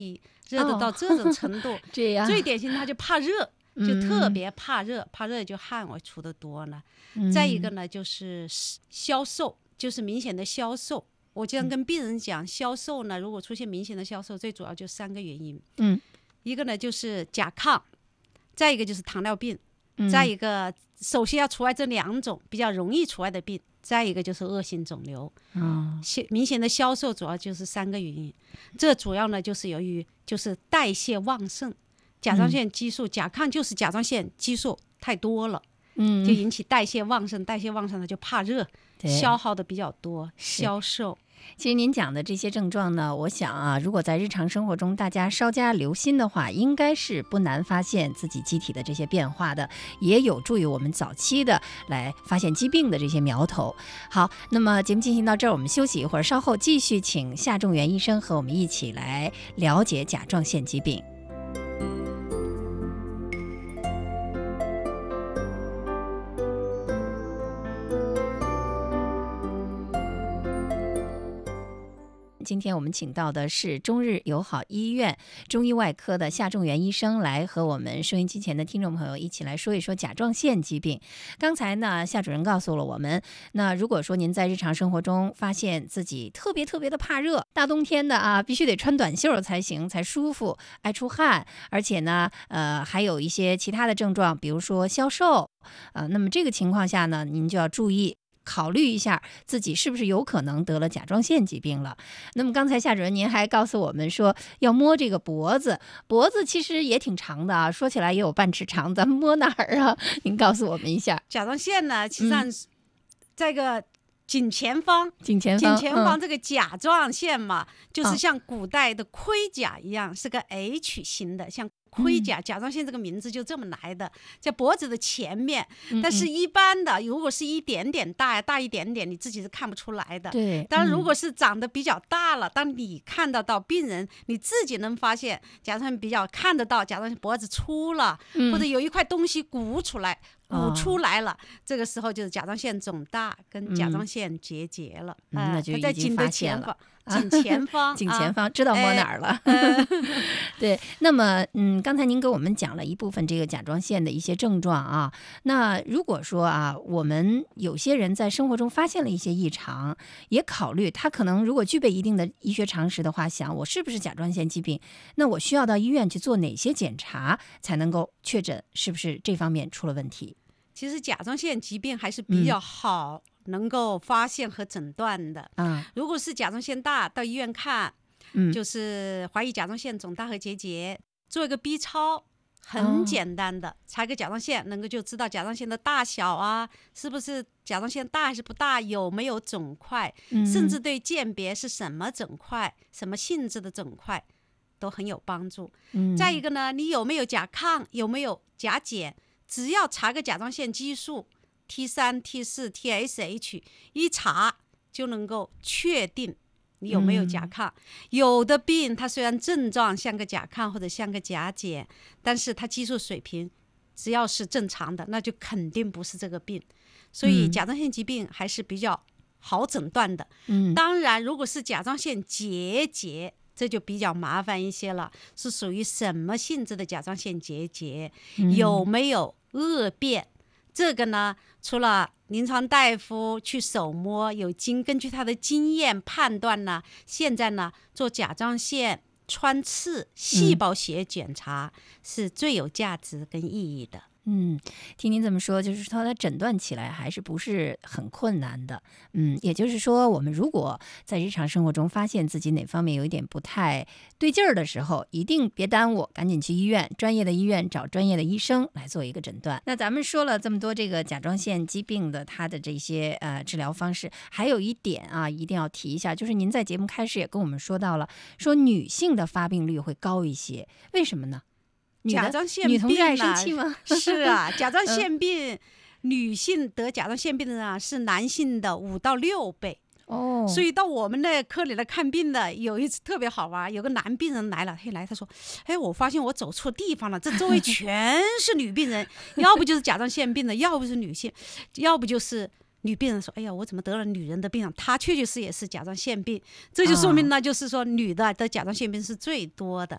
热的到这种程度。 这样最典型他就怕热，就特别怕热，怕热就汗我出的多了。再一个呢就是消瘦，就是明显的消瘦。我经常跟病人讲，消瘦呢，如果出现明显的消瘦，最主要就3个原因。一个呢就是甲亢，再一个就是糖尿病，再一个首先要除外这2种比较容易除外的病，再一个就是恶性肿瘤。明显的消瘦主要就是3个原因。这主要呢就是由于就是代谢旺盛，甲状腺激素，甲亢就是甲状腺激素太多了，就引起代谢旺盛，代谢旺盛呢就怕热，消耗的比较多，消瘦。 其实您讲的这些症状呢，我想啊，如果在日常生活中大家稍加留心的话，应该是不难发现自己机体的这些变化的，也有助于我们早期的来发现疾病的这些苗头。好，那么节目进行到这儿，我们休息一会儿，稍后继续请夏仲元医生和我们一起来了解甲状腺疾病。今天我们请到的是中日友好医院中医外科的夏仲元医生，来和我们收音机前的听众朋友一起来说一说甲状腺疾病。刚才呢，夏主任告诉了我们，那如果说您在日常生活中发现自己特别的怕热，大冬天的啊，必须得穿短袖才行，才舒服，爱出汗，而且呢，还有一些其他的症状，比如说消瘦，那么这个情况下呢，您就要注意考虑一下自己是不是有可能得了甲状腺疾病了。那么刚才夏主任您还告诉我们说要摸这个脖子其实也挺长的啊，说起来也有半尺长，咱们摸哪儿啊？您告诉我们一下。 甲状腺呢，其实上这个颈前方这个甲状腺嘛，就是像古代的盔甲一样，是个 H 型的，像盔甲，甲状腺这个名字就这么来的，在脖子的前面。但是一般的，如果是一点点大一点点，你自己是看不出来的。 对， 当然如果是长得比较大了，当你看得到病人，你自己能发现甲状腺比较看得到，甲状腺脖子粗了，或者有一块东西鼓出来了，这个时候就是甲状腺肿大跟甲状腺结节了。 那就已经发现了。 颈前方颈前方知道摸哪儿了。对，那么刚才您给我们讲了一部分这个甲状腺的一些症状啊。那如果说啊，我们有些人在生活中发现了一些异常，也考虑他可能如果具备一定的医学常识的话，想我是不是甲状腺疾病，那我需要到医院去做哪些检查才能够确诊是不是这方面出了问题？ 其实甲状腺疾病还是比较好能够发现和诊断的。如果是甲状腺大，到医院看，就是怀疑甲状腺肿大和结节，做一个 B 超，很简单的，查个甲状腺，能够就知道甲状腺的大小啊，是不是甲状腺大还是不大，有没有肿块，甚至对鉴别是什么肿块，什么性质的肿块，都很有帮助。再一个呢，你有没有甲亢，有没有甲减，只要查个甲状腺激素 T3、T4、TSH， 一查就能够确定你有没有甲亢。有的病它虽然症状像个甲亢或者像个甲减，但是它激素水平只要是正常的，那就肯定不是这个病。所以甲状腺疾病还是比较好诊断的。当然如果是甲状腺结节，这就比较麻烦一些了，是属于什么性质的甲状腺结节，有没有恶变，这个呢，除了临床大夫去手摸，根据他的经验判断呢，现在呢做甲状腺穿刺细胞学检查是最有价值跟意义的。 听您这么说，就是说它诊断起来还是不是很困难的。也就是说，我们如果在日常生活中发现自己哪方面有一点不太对劲儿的时候，一定别耽误，赶紧去医院，专业的医院找专业的医生来做一个诊断。那咱们说了这么多这个甲状腺疾病的它的这些治疗方式，还有一点啊，一定要提一下，就是您在节目开始也跟我们说到了，说女性的发病率会高一些，为什么呢？ 甲状腺病女同志爱生气吗？ 是啊，甲状腺病女性得甲状腺病的人是男性的5到6倍。所以到我们的科里来看病的，有一次特别好玩，有个男病人来了，他说，我发现我走错地方了，这周围全是女病人，要不就是甲状腺病的，要不是女性，要不就是女病人说，我怎么得了女人的病啊？她确确实也是甲状腺病，这就说明呢，就是说女的甲状腺病是最多的。